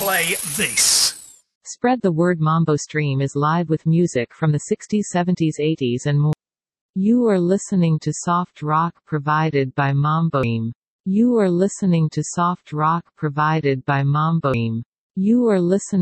play this. Spread the word. Mambo Stream is live with music from the 60s, 70s, 80s and more. You are listening to soft rock provided by Mambo Stream. You are listening to soft rock provided by Mambo Stream. You are listening